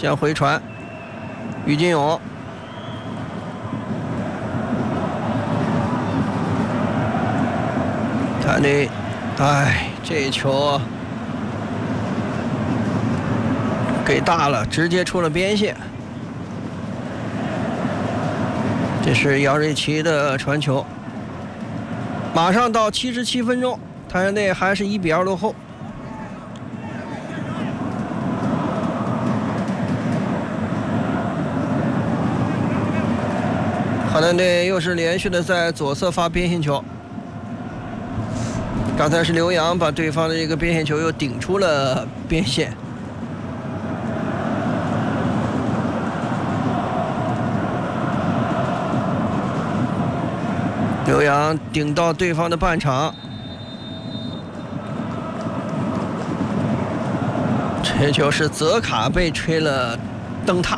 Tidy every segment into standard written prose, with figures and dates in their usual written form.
先回传，于金勇。他那，这球给大了，直接出了边线。这是杨瑞奇的传球。马上到77分钟，太阳队还是1比2落后。河南队又是连续的在左侧发边线球。刚才是刘洋把对方的这个边线球又顶出了边线。刘洋顶到对方的半场，这球是泽卡被吹了灯塔。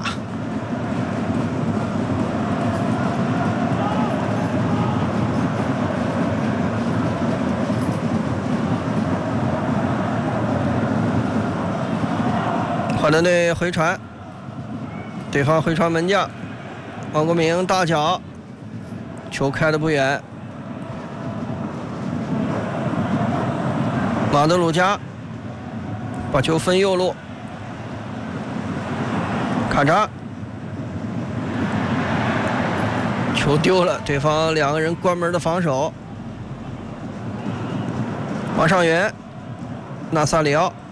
河南队回传，对方回传门将王国明大脚，球开得不远。马德鲁加把球分右路，卡扎球丢了，对方2个人关门的防守。王上元，纳萨里奥。